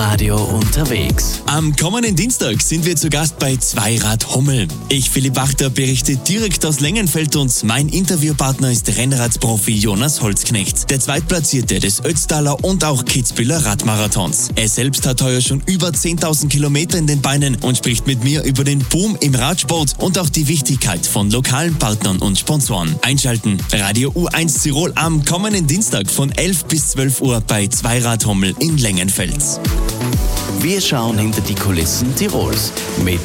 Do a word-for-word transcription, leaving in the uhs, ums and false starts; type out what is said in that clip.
Radio unterwegs. Am kommenden Dienstag sind wir zu Gast bei Zweirad Hummel. Ich, Philipp Wachter, berichte direkt aus Längenfeld und mein Interviewpartner ist Rennradprofi Jonas Holzknecht, der Zweitplatzierte des Ötztaler und auch Kitzbüheler Radmarathons. Er selbst hat heuer schon über zehntausend Kilometer in den Beinen und spricht mit mir über den Boom im Radsport und auch die Wichtigkeit von lokalen Partnern und Sponsoren. Einschalten, Radio U eins Tirol am kommenden Dienstag von elf bis zwölf Uhr bei Zweirad Hummel in Längenfeld. Wir schauen hinter die Kulissen Tirols mit